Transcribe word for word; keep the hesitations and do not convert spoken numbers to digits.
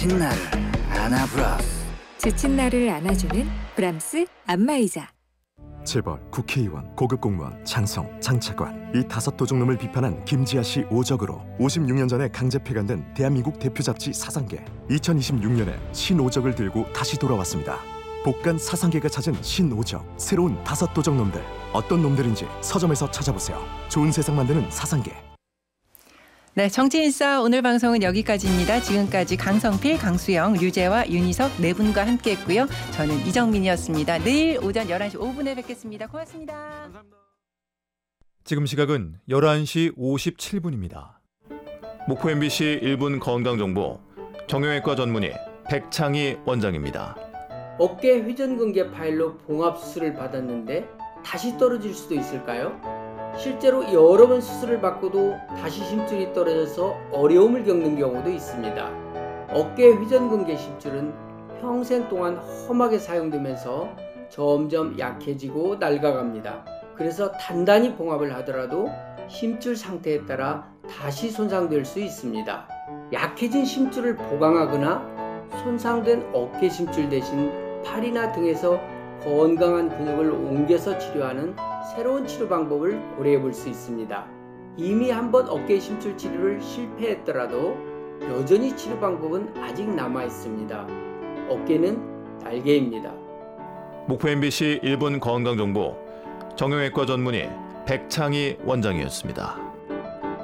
지친 나를 안아브라스. 지친 나를 안아주는 브람스 안마의자. 재벌, 국회의원, 고급 공무원, 장성, 장차관 이 다섯 도둑놈을 비판한 김지아 씨 오적으로 오십육 년 전에 강제 폐간된 대한민국 대표 잡지 사상계. 이천이십육 년에 신오적을 들고 다시 돌아왔습니다. 복간 사상계가 찾은 신오적, 새로운 다섯 도적놈들. 어떤 놈들인지 서점에서 찾아보세요. 좋은 세상 만드는 사상계. 네, 정치인싸 오늘 방송은 여기까지입니다. 지금까지 강성필, 강수영, 류재화, 윤희석 네 분과 함께했고요. 저는 이정민이었습니다. 내일 오전 열한 시 오 분에 뵙겠습니다. 고맙습니다. 감사합니다. 지금 시각은 열한 시 오십칠 분입니다. 목포 엠비씨 일 분 건강정보 정형외과 전문의 백창희 원장입니다. 어깨 회전근개 파일로 봉합수술을 받았는데 다시 떨어질 수도 있을까요? 실제로 여러 번 수술을 받고도 다시 심줄이 떨어져서 어려움을 겪는 경우도 있습니다. 어깨 회전근개 심줄은 평생 동안 험하게 사용되면서 점점 약해지고 낡아갑니다. 그래서 단단히 봉합을 하더라도 심줄 상태에 따라 다시 손상될 수 있습니다. 약해진 심줄을 보강하거나 손상된 어깨 심줄 대신 팔이나 등에서 건강한 근육을 옮겨서 치료하는 새로운 치료 방법을 고려해 볼 수 있습니다. 이미 한번 어깨 심줄 치료를 실패했더라도 여전히 치료 방법은 아직 남아 있습니다. 어깨는 날개입니다. 목포 엠비씨 일 분 건강정보 정형외과 전문의 백창희 원장이었습니다.